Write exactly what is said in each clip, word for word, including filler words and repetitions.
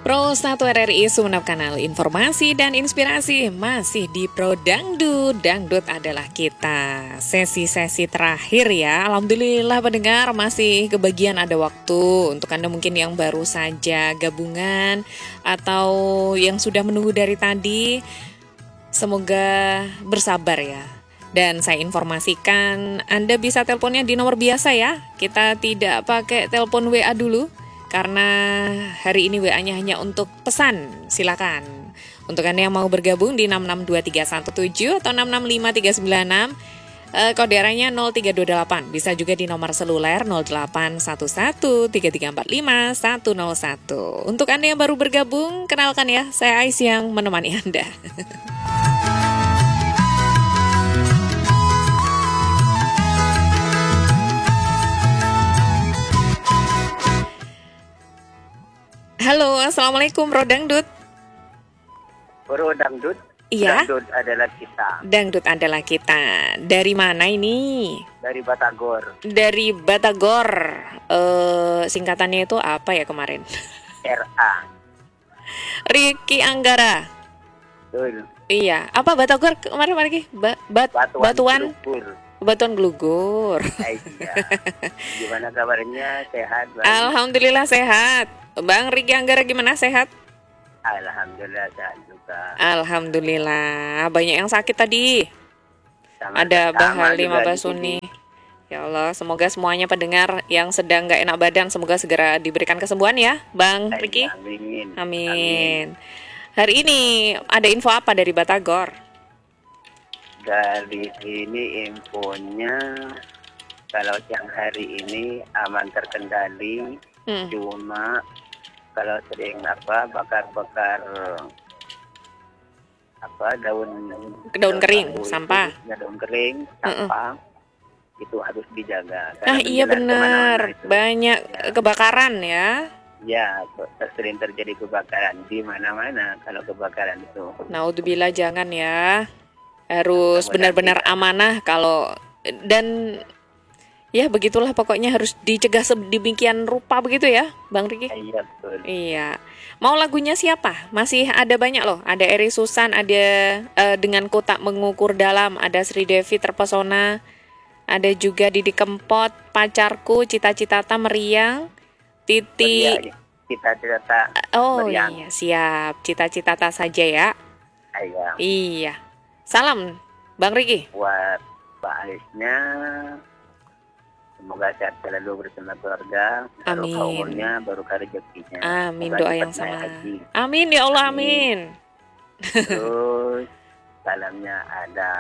Pro satu R R I Sumeneb, kanal informasi dan inspirasi, masih di Pro Dangdut. Dangdut adalah kita. Sesi-sesi terakhir ya. Alhamdulillah pendengar masih kebagian ada waktu untuk Anda mungkin yang baru saja gabungan atau yang sudah menunggu dari tadi. Semoga bersabar ya. Dan saya informasikan Anda bisa teleponnya di nomor biasa ya. Kita tidak pakai telepon W A dulu, karena hari ini W A-nya hanya untuk pesan, silakan. Untuk Anda yang mau bergabung di enam enam dua tiga satu tujuh atau enam enam lima tiga sembilan enam, eh, kode arahnya nol tiga dua delapan. Bisa juga di nomor seluler nol delapan satu satu tiga tiga empat lima satu nol satu. Untuk Anda yang baru bergabung, kenalkan ya, saya Ais yang menemani Anda. Halo, assalamualaikum Bro Dangdut. Bro Dangdut. Iya. Dangdut adalah kita. Dangdut adalah kita. Dari mana ini? Dari Batagor. Dari Batagor. Eh, singkatannya itu apa ya kemarin? R A. Ricky Anggara. Betul. Iya. Apa Batagor kemarin lagi? Ba bat Batuan. Batuan. Gelugur. Batuan Gelugur. Iya. Gimana kabarnya? Sehat? Baik? Alhamdulillah sehat. Bang Ricky Anggara gimana, sehat? Alhamdulillah sehat juga. Alhamdulillah. Banyak yang sakit tadi. Sama Ada sama Bahali, juga di Mabasuni. sini. Ya Allah, semoga semuanya pendengar yang sedang gak enak badan, semoga segera diberikan kesembuhan ya, Bang Iya, Ricky. Amin. Amin. Hari ini ada info apa dari Batagor? Dari sini infonya, kalau siang hari ini aman terkendali. Hmm. Cuma kalau sering apa bakar-bakar apa daun Daun kering, bambu itu, sampah. ya, daun kering, sampah itu harus dijaga. Karena Ah iya menjelar benar, kemana-mana itu. banyak Ya. kebakaran ya. Ya, sering terjadi kebakaran di mana-mana kalau kebakaran itu. Naudzubillah, jangan ya. Harus Mudah-mudahan benar-benar tidak. amanah kalau dan ya begitulah pokoknya harus dicegah sedemikian rupa begitu ya, Bang Ricky. Iya betul. Iya. Mau lagunya siapa? Masih ada banyak loh. Ada Eri Susan, ada eh, Dengan Kotak Mengukur Dalam, ada Sri Devi Terpesona, ada juga Didi Kempot, Pacarku, Cita-Cita Meriang, Titi. Meriang. Cita-cita Oh meriang. iya, siap. Cita-cita saja ya. Iya. Iya. Salam, Bang Ricky. Buat Mbak Aisnya, semoga sehat selalu bersama keluarga. Amin. Barokah umurnya, barokah rezekinya. Amin, Semoga doa cepat yang naik sama. haji. Amin ya Allah, Amin. amin. Terus salamnya ada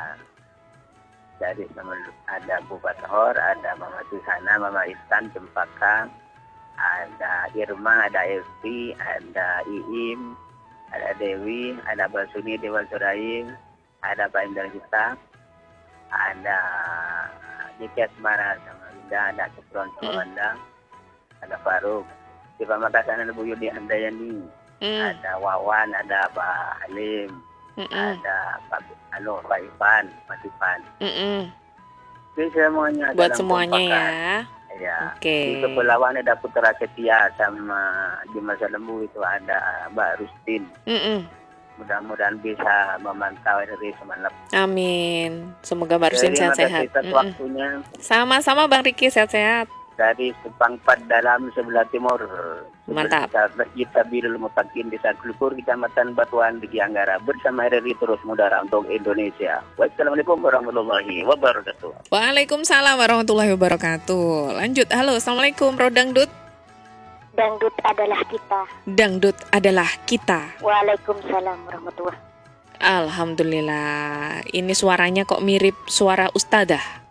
dari nama ada Bu Bathor, ada Mama Susana, Mama Ihsan, Cempaka, ada Irma, ada Evi, ada Iim, ada Dewi, ada Basuni, Dewa Suraim, ada Pak Indra Gita, ada Jika Asmara sama Linda, ada Kepron sama Mm. Wanda, ada Faruk, di Pamakasan ada Bu Yudi Handayani, Mm, ada Wawan, ada Pak Halim, mm, mm, ada Pak Anu, Pak Ivan, Mas Ivan. mm, mm. Jadi semuanya Buat dalam semuanya ya. kompakan. Ya. Oke. Di Kepulauan ada Putra Setia sama di Masa Lembu itu ada Mbak Rustin. Mm, mm. Mudah-mudahan bisa memantau dari Sumeneb. Amin. Semoga Mbak Rusin Terima sehat-sehat. kasih atas Mm, mm. waktunya Sama-sama Bang Ricky, sehat-sehat. dari Sepangpat dalam sebelah timur. Mantap. Masjid Tabirul Mutakin Desa Klukur, Kecamatan Batuan, di Gianggara. Bersama R R I terus mudara untuk Indonesia. Wassalamualaikum warahmatullahi wabarakatuh. Waalaikumsalam warahmatullahi wabarakatuh. Lanjut, halo, assalamualaikum Bro Dangdut. Dangdut adalah kita. Dangdut adalah kita. Waalaikumsalam warahmatullahi. Alhamdulillah. Ini suaranya kok mirip suara ustadzah.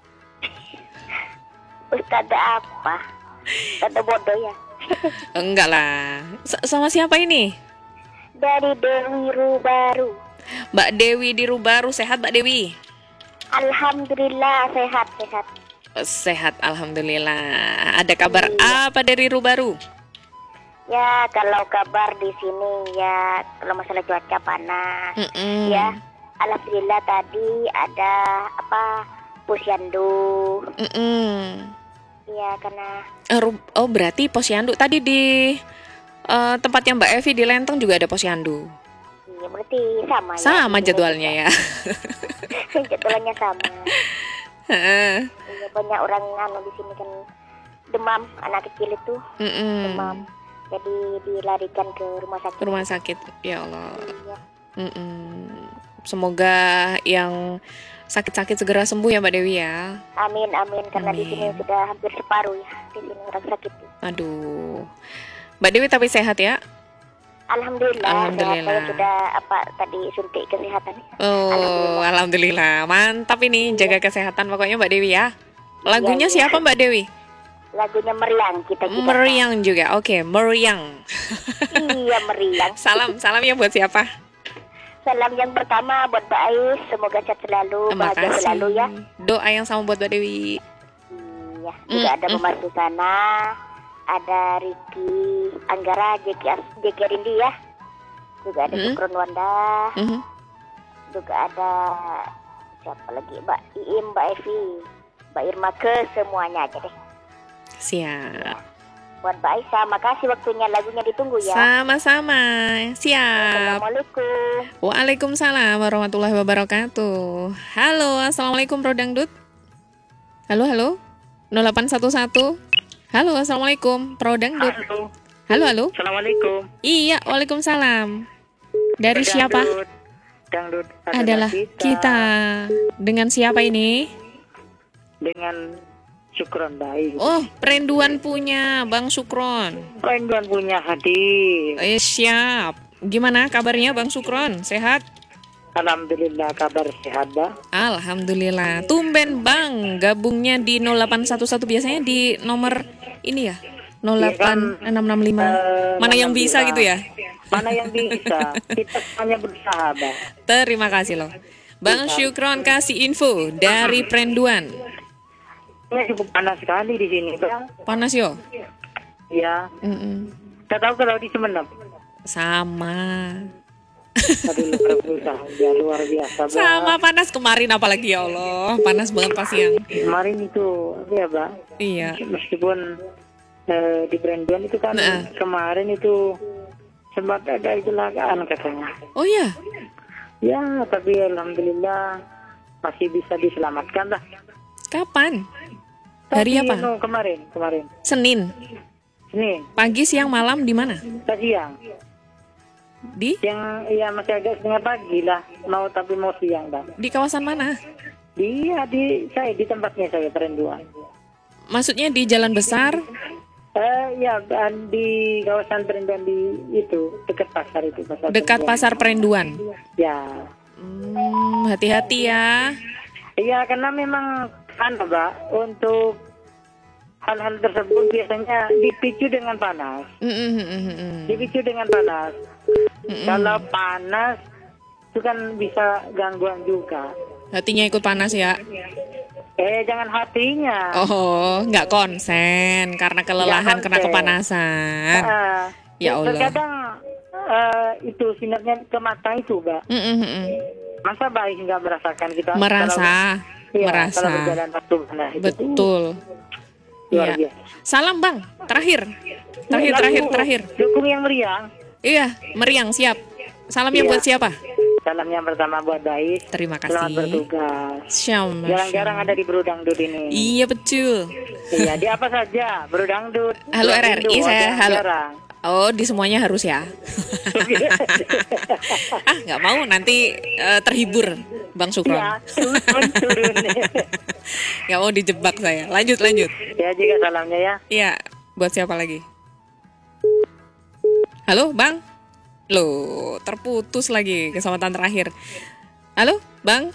Ustadzah apa? Ustadzah bodoh ya. Enggak lah. S- sama siapa ini? Dari Dewi Rubaru. Mbak Dewi di Rubaru. Sehat Mbak Dewi? Alhamdulillah sehat-sehat. Sehat, alhamdulillah. Ada kabar Iya. apa dari Rubaru? Ya kalau kabar di sini ya kalau masalah cuaca panas. Mm-mm. Ya alhamdulillah tadi ada apa posyandu. Mm-mm. Ya karena Eh, Ru- Oh berarti posyandu tadi di Eh, tempatnya Mbak Evi di Lenteng juga ada posyandu. Iya, berarti sama ya. Sama Di sini jadwalnya ya. juga. Jadwalnya sama. Heeh. Iya, banyak orang anu di sini kan demam, anak kecil itu Mm-mm. demam. Jadi dilarikan ke rumah sakit. Ke rumah sakit. Ya Allah. Iya. Mm-mm. Semoga yang sakit-sakit segera sembuh ya Mbak Dewi ya. Amin, amin. Karena di sini Amin. sudah hampir separuh ya. Di sini orang sakit. Aduh. Mbak Dewi tapi sehat ya? Alhamdulillah. Alhamdulillah. Saya sudah apa tadi suntik kesehatan. Oh, alhamdulillah. Mantap ini jaga kesehatan pokoknya Mbak Dewi ya. Lagunya Iya, iya. siapa Mbak Dewi? Lagunya meriang kita kita. Meriang juga. Oke, meriang. Iya, meriang. Salam, salamnya buat siapa? Salam yang pertama buat Mbak Ais, semoga sehat selalu, Terima bahagia kasih. selalu ya. Doa yang sama buat Mbak Dewi. Iya, juga Mm, ada mm. Mama Susana, ada Ricky, Anggara, J K, J K Rindi ya. Juga ada Mm. Sukron Wanda, Mhm. juga ada siapa lagi, Mbak Iim, Mbak Evi, Mbak Irma, ke semuanya aja deh. Siap. Buat Mbak Aisyah, makasih waktunya, lagunya ditunggu ya. Sama-sama. Siap. Assalamualaikum. Waalaikumsalam warahmatullahi wabarakatuh. Halo, assalamualaikum Bro Dangdut. Halo, halo. nol delapan satu satu. Halo, assalamualaikum Bro Dangdut. Halo, Halo, halo. assalamualaikum. Iya, waalaikumsalam. Dari siapa? Dangdut, dangdut Adalah kita. Dengan siapa ini? Dengan Syukron baik. Oh, perinduan punya Bang Sukron. Perinduan punya hadir. Eh, siap. Gimana kabarnya Bang Sukron? Sehat? Alhamdulillah kabar sehat dah. Alhamdulillah. Tumben Bang, gabungnya di nol delapan satu satu, biasanya di nomor ini ya. nol delapan enam enam lima. Eh, Mana yang bisa gitu ya? Mana yang bisa? Kita hanya berusaha dah. Terima kasih loh. Bang Sukron kasih info dari perinduan. Ini cukup panas sekali di sini, Bang. Panas yo. Ya, Mm-mm. saya tahu kalau di Sumenep. Sama. Aduh, luar berusaha. Ya, luar biasa, Bang. Sama panas kemarin apalagi ya Allah. Panas banget pas siang. Kemarin itu, ya, Bang. Iya. Meskipun eh, di Perinduan itu kan Nah. kemarin itu sempat ada kecelakaan katanya. Oh ya. Ya, tapi alhamdulillah masih bisa diselamatkan lah. Kapan? Hari Tapi, apa? no, kemarin, kemarin. Senin. Senin, Pagi, siang, malam di mana? tadi siang. Di Yang ya masih agak setengah pagi lah, mau tapi mau siang dah. di kawasan mana? Dia di saya di tempatnya saya Perinduan. Maksudnya di jalan besar? Eh ya dan di kawasan Perinduan di itu dekat pasar itu pasar. Dekat Perinduan. pasar Perinduan. Ya. Hmm, hati-hati ya. Iya, karena memang kan, Mbak, untuk hal-hal tersebut biasanya dipicu dengan panas. Mm, mm, mm, mm, mm. Dipicu dengan panas. Mm-mm. Kalau panas itu kan bisa gangguan juga. Hatinya ikut panas ya. Eh, jangan hatinya. Oh, nggak konsen karena kelelahan Nggak kena konsen. kepanasan. Ah, Ya Allah. Terkadang eh, itu sinarnya ke mata itu, Mbak. Mm, mm, mm, mm. Masa baik nggak merasakan kita? Merasa, Kalau, iya, merasa. Kalau berjalan waktu panas itu. Betul. Luar Iya. biasa. Salam Bang, terakhir. Terakhir, Lalu, terakhir, terakhir. Dukung yang meriang. Iya, meriang siap. Salamnya Iya. buat siapa? Salam yang pertama buat Bais. Terima Selamat kasih. bertugas. Syam. Jarang-jarang ada di Berudangdut ini. Iya betul. Iya, di apa saja? Berudangdut. Halo R R I, saya halo. Jarang. Oh, di semuanya harus ya. Ah, nggak mau nanti eh, terhibur Bang Sukron. Iya, turun, turun. Nggak mau dijebak saya. Lanjut, lanjut. Ya, juga salamnya ya. Iya, buat siapa lagi? Halo, Bang? Loh, terputus lagi kesempatan terakhir. Halo, Bang?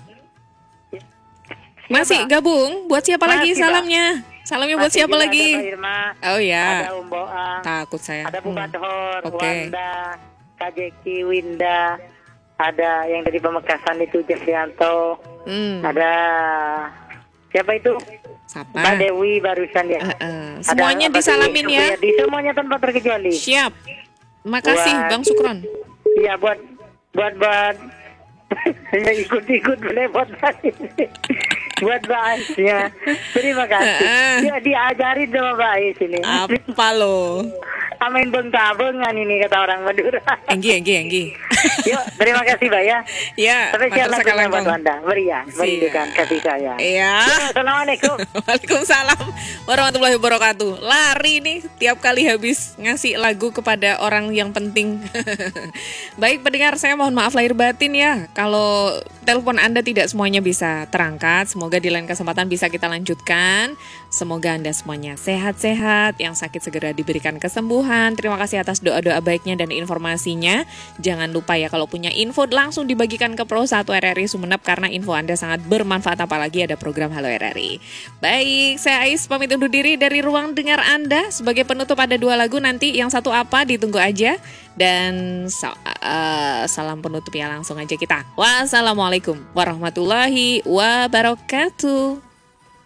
Masih gabung? Buat siapa lagi Masih, Pak. salamnya? Salamnya buat Masih siapa juga lagi? Ada Pak Irma, Oh ya, ada Um Boang, takut saya. ada Bu Hmm. Badhor, Oke. Wanda, Kak Jeki, Winda, ada yang dari Pemekasan itu Jefrianto, Hmm, ada siapa itu? siapa? Mbak Dewi barusan ya. Eh, eh, Ada semuanya apa disalamin sih? ya. Di semuanya tanpa terkecuali. Siap. Makasih Buat- Bang Sukron. Iya, buat buat buat ya, ikut-ikut boleh buat buat Baisnya. Terima kasih. Eh, eh. Dia diajarin sama Bais ini. Apa lo? Amin bengka-bengan ini kata orang Madura. Enggi, enggi, enggi. Yuk, terima kasih Mbak ya. Ya, Spesial matur lagunya buat sakalangkung. Anda. Meriah, merindukan Siap. kasih saya. Iya. Assalamualaikum. Waalaikumsalam warahmatullahi wabarakatuh. Lari nih tiap kali habis ngasih lagu kepada orang yang penting. Baik pendengar, saya mohon maaf lahir batin ya kalau telepon Anda tidak semuanya bisa terangkat. Semoga di lain kesempatan bisa kita lanjutkan. Semoga Anda semuanya sehat-sehat, yang sakit segera diberikan kesembuhan. Terima kasih atas doa-doa baiknya dan informasinya. Jangan lupa ya kalau punya info langsung dibagikan ke Pro satu R R I Sumeneb karena info Anda sangat bermanfaat, apalagi ada program Halo R R I. Baik, saya Ais pamit undur diri dari ruang dengar Anda. Sebagai penutup ada dua lagu nanti, yang satu apa ditunggu aja. Dan so, uh, salam penutup ya, langsung aja kita. Wassalamualaikum warahmatullahi wabarakatuh.